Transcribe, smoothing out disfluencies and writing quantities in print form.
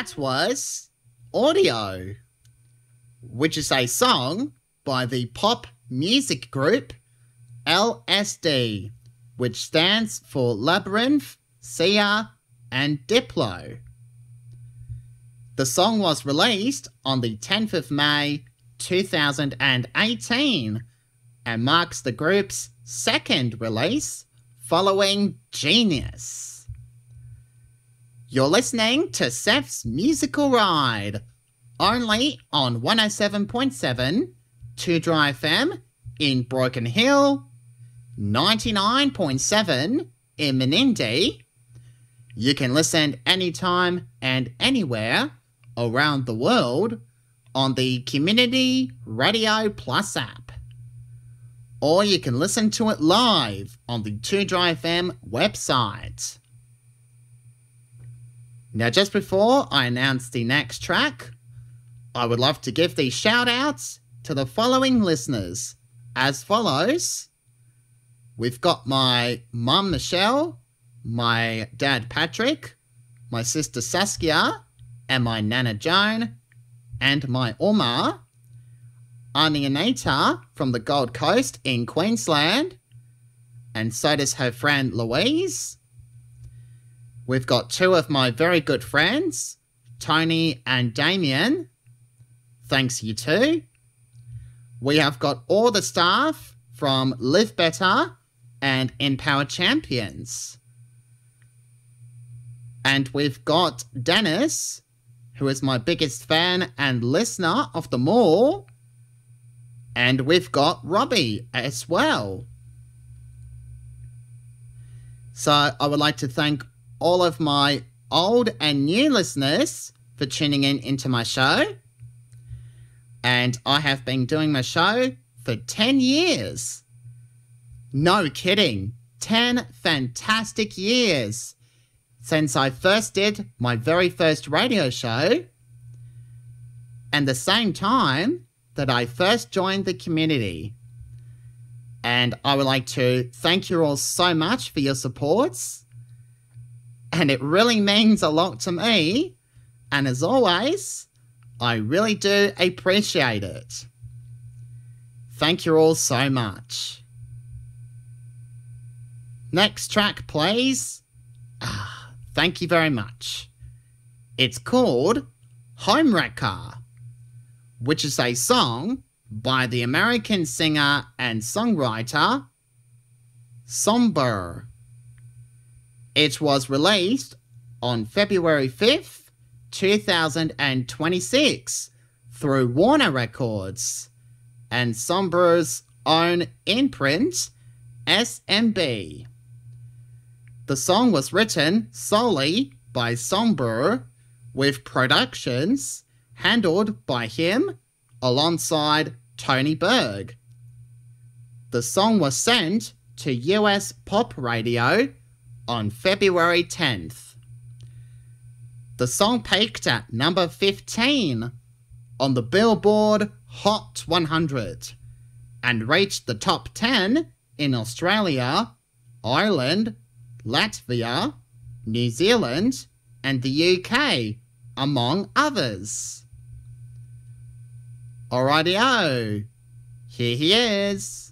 That was Audio, which is a song by the pop music group LSD, which stands for Labrinth, Sia, and Diplo. The song was released on the 10th of May 2018 and marks the group's second release following Genius. You're listening to Seth's Musical Ride, only on 107.7 2 Dry FM in Broken Hill, 99.7 in Menindee. You can listen anytime and anywhere around the world on the Community Radio Plus app. Or you can listen to it live on the 2 Dry FM website. Now, just before I announce the next track, I would love to give these shout-outs to the following listeners as follows. We've got my mum Michelle, my dad Patrick, my sister Saskia, and my nana Joan, and my Oma, Auntie Anita from the Gold Coast in Queensland, and so does her friend Louise. We've got two of my very good friends, Tony and Damien. Thanks you too. We have got all the staff from Live Better and Empower Champions. And we've got Dennis, who is my biggest fan and listener of them all. And we've got Robbie as well. So I would like to thank all of my old and new listeners for tuning into my show. And I have been doing my show for 10 years. No kidding, 10 fantastic years since I first did my very first radio show, and the same time that I first joined the community. And I would like to thank you all so much for your supports, and it really means a lot to me, and as always, I really do appreciate it. Thank you all so much. Next track, please. Thank you very much. It's called Homewrecker, which is a song by the American singer and songwriter Somber. It was released on February 5th, 2026 through Warner Records and Somber's own imprint, SMB. The song was written solely by Somber, with productions handled by him alongside Tony Berg. The song was sent to US pop radio on February 10th. The song peaked at number 15 on the Billboard Hot 100 and reached the top 10 in Australia, Ireland, Latvia, New Zealand, and the UK, among others. Alrighty-o, here he is.